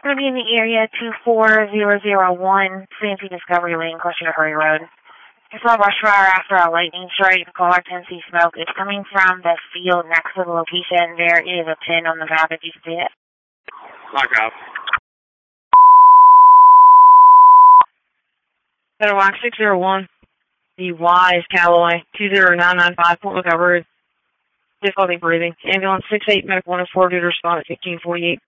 going to be in the area 24001, Fancy Discovery Lane, closer to Hurry Road. It's a rush hour after a lightning strike. Caller can see smoke. It's coming from the field next to the location. There is a pin on the map if you see it. Lock up. Better Walk 601. The Y is Callaway. 20995. Point recovered. Difficulty breathing. Ambulance 68 medical 104 due to respond at 1548.